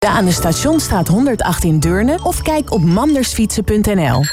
Aan de Stationsstraat 108 in Deurne of kijk op mandersfietsen.nl.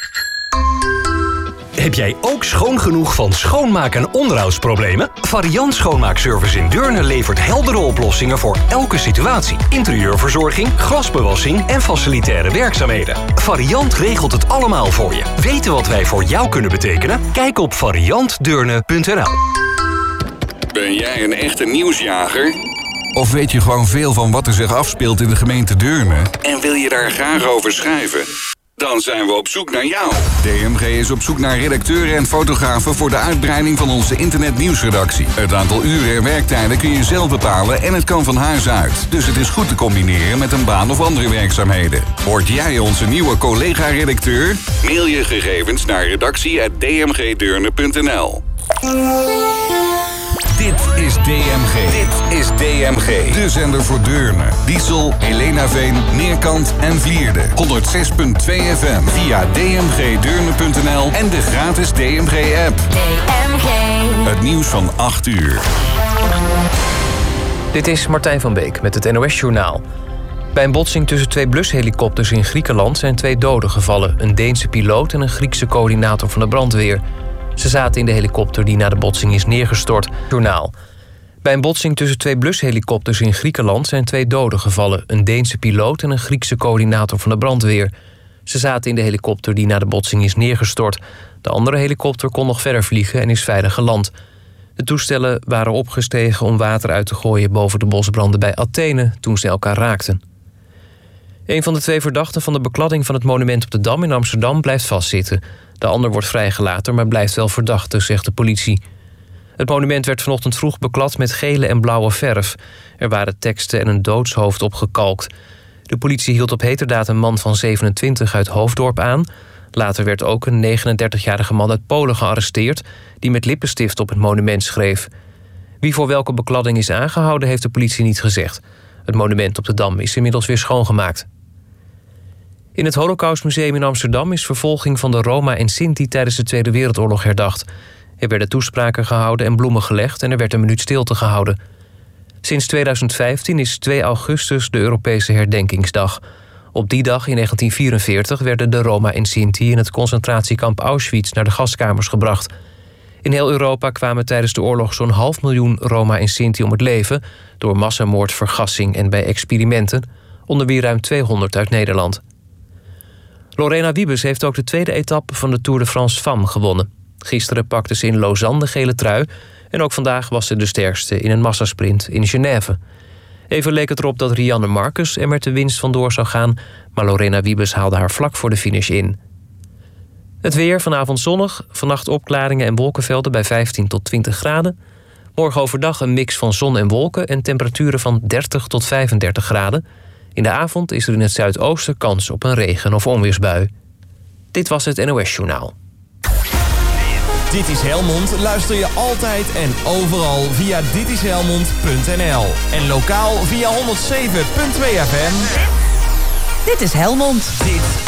Heb jij ook schoon genoeg van schoonmaak- en onderhoudsproblemen? Variant Schoonmaakservice in Deurne levert heldere oplossingen voor elke situatie. Interieurverzorging, glasbewassing en facilitaire werkzaamheden. Variant regelt het allemaal voor je. Weten wat wij voor jou kunnen betekenen? Kijk op variantdeurne.nl. Ben jij een echte nieuwsjager? Of weet je gewoon veel van wat er zich afspeelt in de gemeente Deurne? En wil je daar graag over schrijven? Dan zijn we op zoek naar jou. DMG is op zoek naar redacteuren en fotografen voor de uitbreiding van onze internetnieuwsredactie. Het aantal uren en werktijden kun je zelf bepalen en het kan van huis uit. Dus het is goed te combineren met een baan of andere werkzaamheden. Word jij onze nieuwe collega-redacteur? Mail je gegevens naar redactie@dmgdeurne.nl. Dit is DMG. Dit is DMG. De zender voor Deurne, Diesel, Helenaveen, Neerkant en Vlierde. 106.2 FM via dmgdeurne.nl en de gratis DMG-app. DMG. Het nieuws van 8 uur. Dit is Martijn van Beek met het NOS-journaal. Bij een botsing tussen 2 blushelikopters in Griekenland zijn 2 doden gevallen. Een Deense piloot en een Griekse coördinator van de brandweer. Ze zaten in de helikopter die na de botsing is neergestort. Journaal. Bij een botsing tussen 2 blushelikopters in Griekenland zijn 2 doden gevallen. Een Deense piloot en een Griekse coördinator van de brandweer. Ze zaten in de helikopter die na de botsing is neergestort. De andere helikopter kon nog verder vliegen en is veilig geland. De toestellen waren opgestegen om water uit te gooien boven de bosbranden bij Athene toen ze elkaar raakten. Een van de 2 verdachten van de bekladding van het monument op de Dam in Amsterdam blijft vastzitten. De ander wordt vrijgelaten, maar blijft wel verdachte, zegt de politie. Het monument werd vanochtend vroeg beklad met gele en blauwe verf. Er waren teksten en een doodshoofd opgekalkt. De politie hield op heterdaad een man van 27 uit Hoofddorp aan. Later werd ook een 39-jarige man uit Polen gearresteerd die met lippenstift op het monument schreef. Wie voor welke bekladding is aangehouden, heeft de politie niet gezegd. Het monument op de Dam is inmiddels weer schoongemaakt. In het Holocaustmuseum in Amsterdam is vervolging van de Roma en Sinti tijdens de Tweede Wereldoorlog herdacht. Er werden toespraken gehouden en bloemen gelegd en er werd een minuut stilte gehouden. Sinds 2015 is 2 augustus de Europese herdenkingsdag. Op die dag in 1944 werden de Roma en Sinti in het concentratiekamp Auschwitz naar de gaskamers gebracht. In heel Europa kwamen tijdens de oorlog zo'n 500.000 Roma en Sinti om het leven door massamoord, vergassing en bij experimenten, onder wie ruim 200 uit Nederland. Lorena Wiebes heeft ook de 2e etappe van de Tour de France Femmes gewonnen. Gisteren pakte ze in Lausanne de gele trui en ook vandaag was ze de sterkste in een massasprint in Genève. Even leek het erop dat Rianne Marcus er met de winst vandoor zou gaan, maar Lorena Wiebes haalde haar vlak voor de finish in. Het weer, vanavond zonnig, vannacht opklaringen en wolkenvelden bij 15 tot 20 graden. Morgen overdag een mix van zon en wolken en temperaturen van 30 tot 35 graden. In de avond is er in het zuidoosten kans op een regen- of onweersbui. Dit was het NOS-journaal. Dit is Helmond luister je altijd en overal via ditishelmond.nl. En lokaal via 107.2 FM. Dit is Helmond. Dit